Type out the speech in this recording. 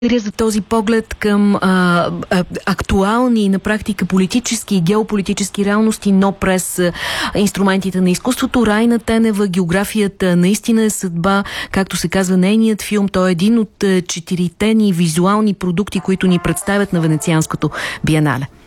Благодаря за този поглед към актуални на практика политически и геополитически реалности, но през инструментите на изкуството. Райна Тенева, географията наистина е съдба, както се казва нейният филм. Той е един от четирите ни визуални продукти, които ни представят на Венецианското биенале.